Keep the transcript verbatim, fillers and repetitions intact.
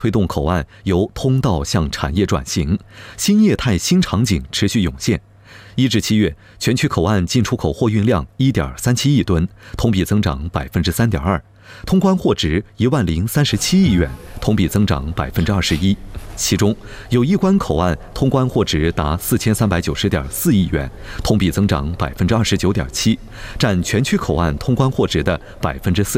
推动口岸由通道向产业转型，新业态新场景持续涌现。一至七月，全区口岸进出口货运量 一点三七亿吨，同比增长 百分之三点二， 通关货值一万零三十七亿元，同比增长 百分之二十一。其中，有一关口岸通关货值达四千三百九十点四亿元，同比增长 百分之二十九点七， 占全区口岸通关货值的 百分之四。